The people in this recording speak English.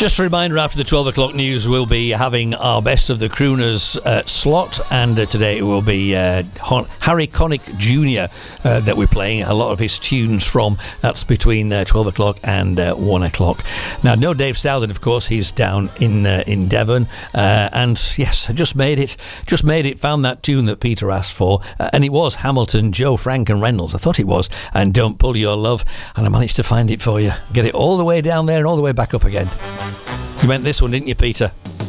Just a reminder, after the 12 o'clock news, we'll be having our Best of the Crooners slot, and today it will be Harry Connick Jr. That we're playing a lot of his tunes from. That's between 12 o'clock and 1 o'clock. Now, no Dave Southern, of course, he's down in Devon, and yes, I just made it, found that tune that Peter asked for, and it was Hamilton, Joe, Frank and Reynolds. I thought it was, and Don't Pull Your Love, and I managed to find it for you. Get it all the way down there and all the way back up again. You meant this one, didn't you, Peter?